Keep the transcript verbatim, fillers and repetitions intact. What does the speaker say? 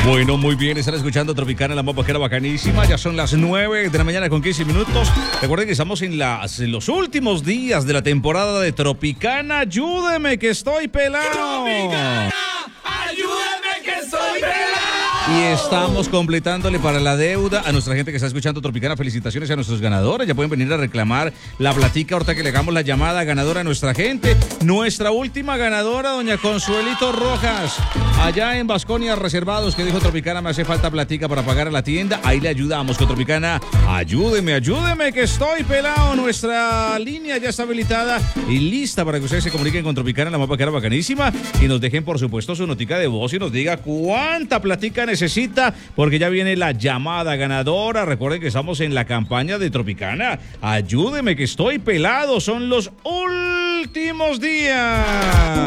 Bueno, muy bien, están escuchando Tropicana, la más bajera bacanísima. Ya son las nueve de la mañana con quince minutos. Recuerden que estamos en, las, en los últimos días de la temporada de Tropicana. Ayúdeme que estoy pelado. Tropicana, ayúdeme que estoy pelado. Y estamos completándole para la deuda a nuestra gente que está escuchando Tropicana. Felicitaciones a nuestros ganadores. Ya pueden venir a reclamar la platica ahorita que le hagamos la llamada ganadora a nuestra gente. Nuestra última ganadora, doña Consuelito Rojas, allá en Vasconia Reservados, que dijo: Tropicana, me hace falta platica para pagar a la tienda. Ahí le ayudamos con Tropicana. Ayúdeme, ayúdeme que estoy pelado. Nuestra línea ya está habilitada y lista para que ustedes se comuniquen con Tropicana, la más bacana bacanísima, y nos dejen, por supuesto, su notica de voz y nos diga cuánta platica necesita, porque ya viene la llamada ganadora. Recuerden que estamos en la campaña de Tropicana. Ayúdeme que estoy pelado. Son los últimos días.